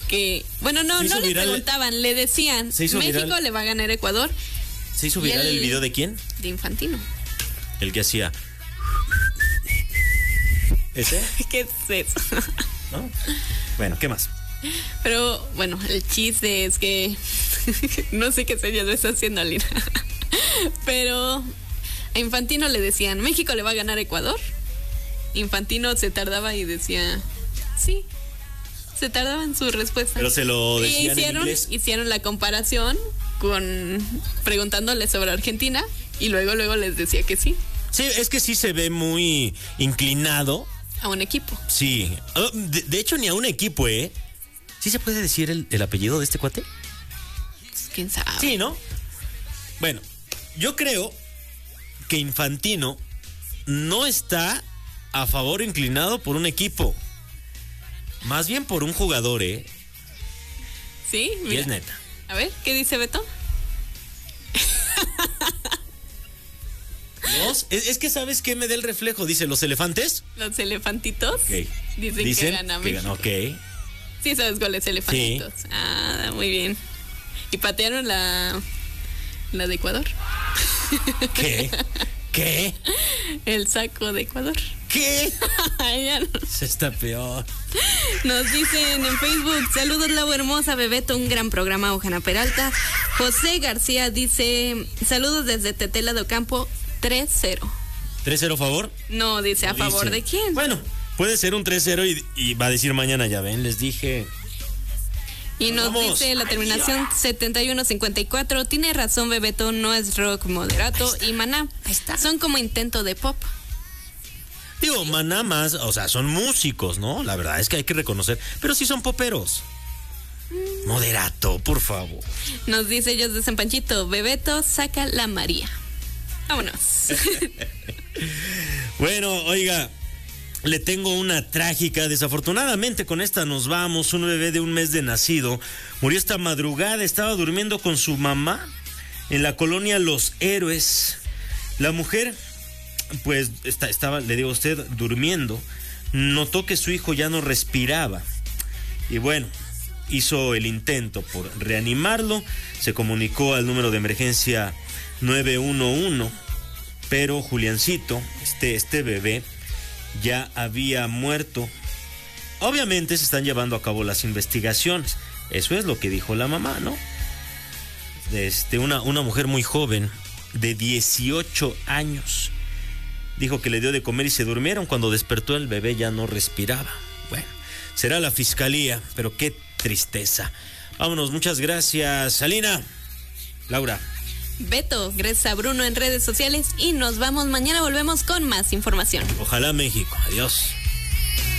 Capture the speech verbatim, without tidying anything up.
que, bueno, no, no le viral, preguntaban, le decían, México viral. le va a ganar a Ecuador. ¿Se hizo viral el, el video de quién? De Infantino. El que hacía... ¿Ese? ¿Qué es eso? ¿No? Bueno, ¿qué más? Pero, bueno, el chiste es que... no sé qué señal me está haciendo Lina. Pero a Infantino le decían, ¿México le va a ganar a Ecuador? Infantino se tardaba y decía, sí. Se tardaba en su respuesta. Pero se lo decían y hicieron, en inglés. Hicieron la comparación con... preguntándole sobre Argentina y luego, luego les decía que sí. Sí, es que sí se ve muy inclinado. A un equipo. Sí. De, de hecho, ni a un equipo, ¿eh? ¿Sí se puede decir el, el apellido de este cuate? ¿Quién sabe? Sí, ¿no? Bueno, yo creo que Infantino no está a favor o inclinado por un equipo. Más bien por un jugador, ¿eh? Sí, mira. Y es neta. A ver, ¿qué dice Beto? Dos, es, es que ¿sabes qué me da el reflejo? Dice, ¿los elefantes? Los elefantitos. Okay. Dicen, Dicen que gana que México. Gana, ok. Sí, sabes cuáles elefantitos. Sí. Ah, muy bien. Y patearon la... la de Ecuador. ¿Qué? ¿Qué? El saco de Ecuador. ¿Qué? Ya no. Se está peor. Nos dicen en Facebook, saludos Lau hermosa, Bebeto, un gran programa, Ojana Peralta. José García dice, saludos desde Tetela de Ocampo, tres cero. ¿tres cero a favor? No, dice, ¿a No favor dice. de quién? Bueno, puede ser un tres cero y, y va a decir mañana, ya ven, les dije. Y nos Vamos. dice la terminación setenta y uno cincuenta y cuatro, tiene razón Bebeto, no es rock moderato. Y Maná, son como intento de pop. Digo, Maná más, o sea, son músicos, ¿no? La verdad es que hay que reconocer, pero sí son poperos. Mm. Moderato, por favor. Nos dice ellos de San Panchito, Bebeto, saca la María. Vámonos. Bueno, oiga, le tengo una trágica. Desafortunadamente con esta nos vamos. Un bebé de un mes de nacido murió esta madrugada. Estaba durmiendo con su mamá en la colonia Los Héroes. La mujer, pues, está, estaba, le digo a usted, durmiendo. Notó que su hijo ya no respiraba. Y bueno, hizo el intento por reanimarlo. Se comunicó al número de emergencia nueve uno uno. Pero Juliancito, este, este bebé, ya había muerto. Obviamente se están llevando a cabo las investigaciones. Eso es lo que dijo la mamá, ¿no? Este, una, una mujer muy joven, de dieciocho años, dijo que le dio de comer y se durmieron. Cuando despertó el bebé ya no respiraba. Bueno, será la fiscalía, pero qué tristeza. Vámonos, muchas gracias, Alina. Laura. Beto, gracias a Bruno en redes sociales y nos vamos. Mañana volvemos con más información. Ojalá México. Adiós.